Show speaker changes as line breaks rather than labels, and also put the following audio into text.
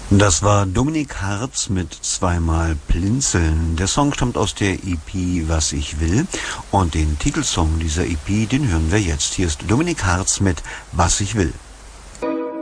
Das war Dominik Hartz mit zweimal Blinzeln. Der Song stammt aus der EP Was ich will und den Titelsong dieser EP, den hören wir jetzt. Hier ist Dominik Hartz mit Was ich will.